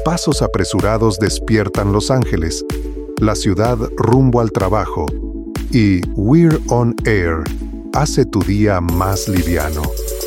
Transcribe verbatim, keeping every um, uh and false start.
pasos apresurados despiertan los ángeles, la ciudad rumbo al trabajo, y We're on Air hace tu día más liviano.